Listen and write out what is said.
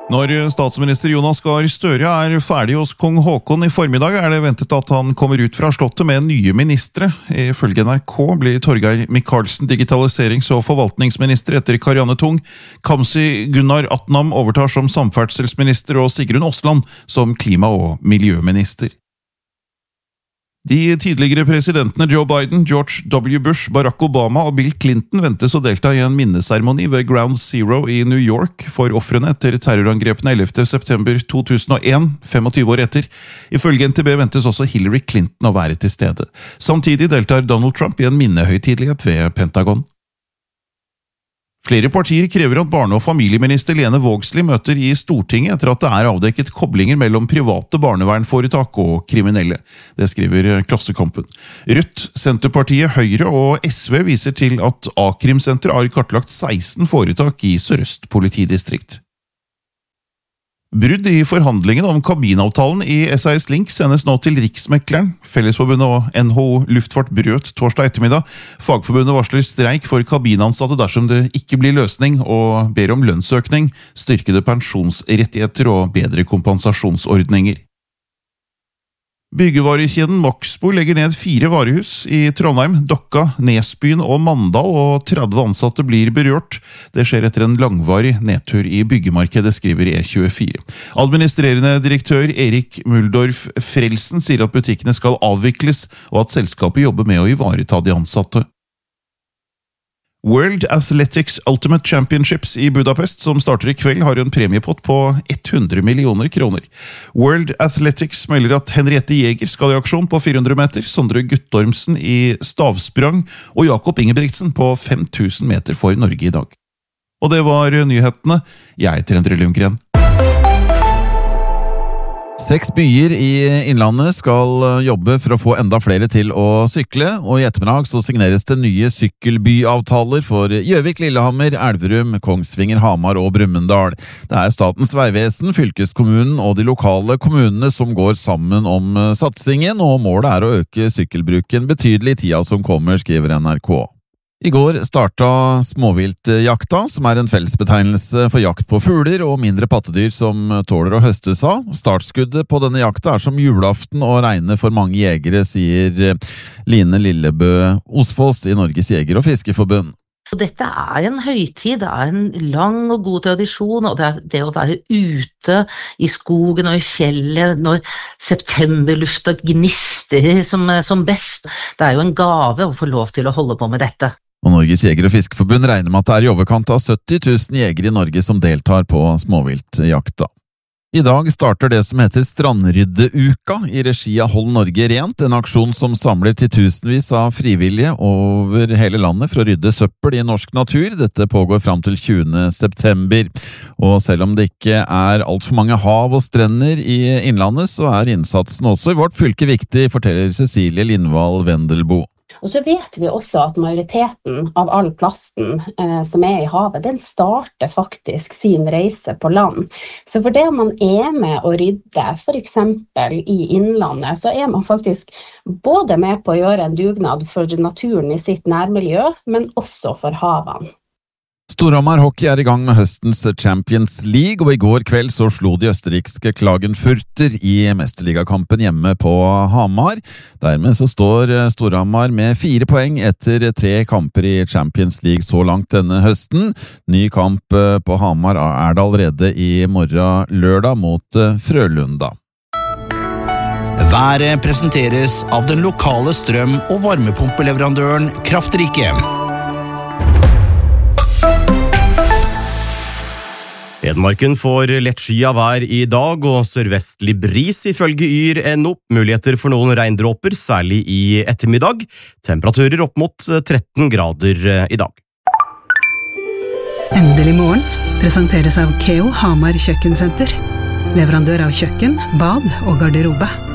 Når statsminister Jonas Gahr Støre ferdig hos kong Håkon i formiddag, det ventet at han kommer ut fra slottet med nye ministre. Ifølge NRK blir Torgeir Micaelsen digitaliserings- og forvaltningsminister etter Karianne Tung. Kamzy Gunnar Atnam overtar som samferdselsminister og Sigrun Osland som klima- og miljøminister. De tidligere presidentene Joe Biden, George W. Bush, Barack Obama og Bill Clinton ventes å delta i en minneseremoni ved Ground Zero i New York for ofrene etter terrorangrepene 11. september 2001, 25 år etter. Ifølge NTB ventes også Hillary Clinton å være til stede. Samtidig deltar Donald Trump i en minnehøytidelighet ved Pentagon. Flere partier krever at barne- og familieminister Lene Vågslid møter i Stortinget etter at det avdekket koblinger mellom private barnevernforetak og kriminelle. Det skriver Klassekampen. Rødt, Senterpartiet, Høyre og SV viser til at A-krimsenteret har kartlagt 16 foretak i Sør-Øst politidistrikt. Brudd i forhandlingene om kabinavtalen i SAS Link sendes nå til Riksmekleren. Fellesforbundet og NHO Luftfart brøt torsdag ettermiddag. Fagforbundet varsler streik for kabinansatte dersom det ikke blir løsning, og ber om lønnsøkning, styrkede pensjonsrettigheter og bedre kompensasjonsordninger. Byggevarekjeden Maxbo legger ned 4 varehus i Trondheim, Dokka, Nesbyen og Mandal, og 30 ansatte blir berørt. Det skjer etter en langvarig nedtur i byggemarkedet, skriver E24. Administrerende direktør Erik Muldorf Frelsen sier at butikkene skal avvikles, og at selskapet jobber med å ivareta de ansatte. World Athletics Ultimate Championships i Budapest, som starter i kveld, har en premiepott på 100 millioner kroner. World Athletics melder at Henriette Jäger skal i aksjon på 400 meter, Sondre Guttormsen i stavsprang og Jakob Ingebrigtsen på 5000 meter for Norge i dag. Og det var nyhetene. Jeg heter Endre Lundgren. 6 byer i Innlandet skal jobbe for å få enda flere til å sykle, og i ettermiddag så signeres det nye sykkelbyavtaler for Gjøvik, Lillehammer, Elverum, Kongsvinger, Hamar og Brumunddal. Det Statens vegvesen, fylkeskommunen og de lokale kommunene som går sammen om satsingen, og målet å øke sykkelbruken betydelig i tida som kommer, skriver NRK. I går startet småviltjakta, som en fellesbetegnelse for jakt på fugler og mindre pattedyr som tåler å høstes av. Startskuddet på denne jakta som julaften og regner for mange jegere, sier Line Lillebø Osfoss i Norges Jeger- og Fiskerforbund. Dette en høytid, det en lang og god tradisjon, og det å være ute i skogen og i fjellet når septemberlufta gnister som best, det jo en gave å få lov til å holde på med dette. Og Norges Jeger- og Fiskerforbund regner med at det i overkant av 70 000 jegere i Norge som deltar på småviltjakta. I dag starter det som heter Strandryddeuka i regi av Hold Norge Rent, en aksjon som samler titusenvis av frivillige over hele landet for å rydde søppel i norsk natur. Dette pågår fram til 20. september. Og selv om det ikke alt for mange hav og strender i Innlandet, så innsatsen også i vårt fylke viktig, forteller Cecilie Lindvall Vendelbo. Og så vet vi også at majoriteten av all plasten som i havet, den starter faktisk sin reise på land. Så for det man med å rydde, for eksempel i Innlandet, så man faktisk både med på å gjøre en dugnad for naturen i sitt nærmiljø, men også for havene. Storhamar Hockey i gang med høstens Champions League, og i går kveld så slo de østerrikske Klagenfurter i mesterligakampen hjemme på Hamar. Dermed så står Storhamar med 4 poeng etter 3 kamper i Champions League så langt denne høsten. Ny kamp på Hamar det allerede i morgen lørdag mot Frølunda. Været presenteres av den lokale strøm- og varmepumpeleverandøren Kraftrike. Hedmarken får lett sky av vær i dag, og sørvestlig bris ifølge Yr.no. Muligheter for noen regndråper, særlig i ettermiddag. Temperaturer opp mot 13 grader i dag. Endelig morgen presenteres av Keo Hamar Kjøkkensenter. Leverandør av kjøkken, bad og garderobe.